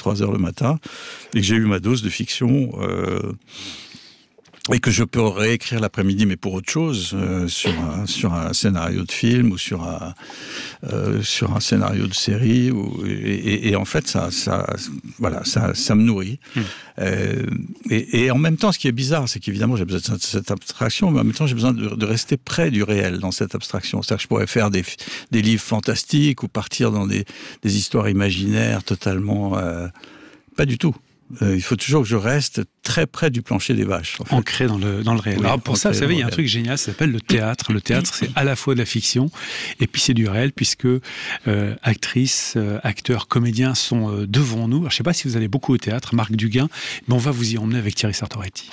3h le matin, et que j'ai eu ma dose de fiction, et que je peux réécrire l'après-midi, mais pour autre chose, sur un scénario de film ou sur un scénario de série. Et en fait, ça me nourrit. Et en même temps, ce qui est bizarre, c'est qu'évidemment, j'ai besoin de cette abstraction, mais en même temps, j'ai besoin de rester près du réel dans cette abstraction. C'est-à-dire que je pourrais faire des livres fantastiques ou partir dans des histoires imaginaires totalement... pas du tout. Il faut toujours que je reste très près du plancher des vaches. En fait. Ancré dans le réel. Oui, alors pour ça, vous savez, il y a un truc génial, ça s'appelle le théâtre. Le théâtre, c'est à la fois de la fiction et puis c'est du réel, puisque actrices, acteurs, comédiens sont devant nous. Alors, je ne sais pas si vous allez beaucoup au théâtre, Marc Duguin, mais on va vous y emmener avec Thierry Sartoretti.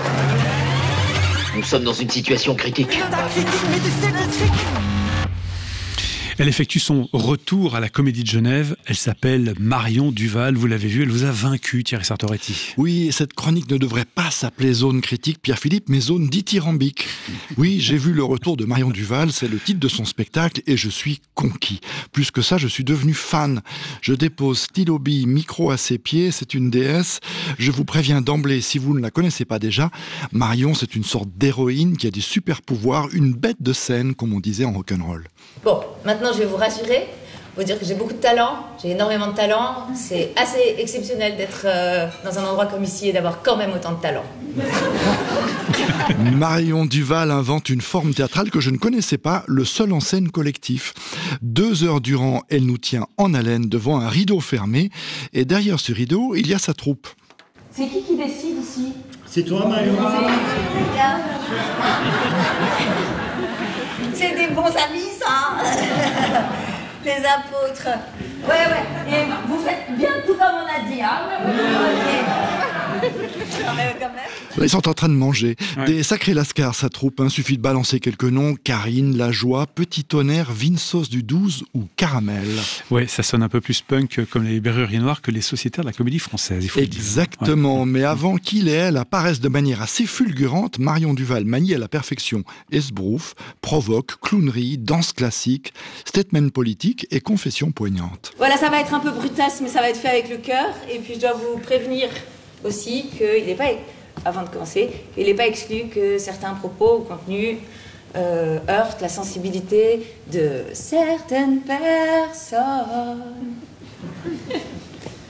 Nous sommes dans une situation critique. Elle effectue son retour à la Comédie de Genève. Elle s'appelle Marion Duval. Vous l'avez vu, elle vous a vaincu, Thierry Sartoretti. Oui, et cette chronique ne devrait pas s'appeler Zone critique, Pierre-Philippe, mais Zone dithyrambique. Oui, j'ai vu le retour de Marion Duval, c'est le titre de son spectacle, et je suis conquis. Plus que ça, je suis devenu fan. Je dépose stylo bille, micro à ses pieds, c'est une déesse. Je vous préviens d'emblée, si vous ne la connaissez pas déjà, Marion, c'est une sorte d'héroïne qui a des super pouvoirs, une bête de scène, comme on disait en rock'n'roll. Bon, maintenant je vais vous rassurer, vous dire que j'ai beaucoup de talent, j'ai énormément de talent. C'est assez exceptionnel d'être dans un endroit comme ici et d'avoir quand même autant de talent. Marion Duval invente une forme théâtrale que je ne connaissais pas, le seul en scène collectif. 2 heures durant, elle nous tient en haleine devant un rideau fermé, et derrière ce rideau, il y a sa troupe. C'est qui décide ici ? C'est toi, Marion. C'est des bons amis, ça. Les apôtres. Ouais. Et vous faites bien tout comme on a dit, hein. Quand même. Là, ils sont en train de manger. Ouais. Des sacrés lascars, sa troupe. Suffit de balancer quelques noms. Karine, La Joie, Petit Tonnerre, Vinsos du 12 ou Caramel. Ouais, ça sonne un peu plus punk comme les Berruriers Noirs que les sociétaires de la Comédie Française. Il faut Exactement. Ouais. Mais avant qu'il et elle apparaissent de manière assez fulgurante, Marion Duval manie à la perfection esbrouf, provoque, clownerie, danse classique, statement politique et confession poignante. Voilà, ça va être un peu brutasse, mais ça va être fait avec le cœur. Et puis je dois vous prévenir aussi qu'il n'est pas, avant de commencer, il n'est pas exclu que certains propos ou contenus heurtent la sensibilité de certaines personnes.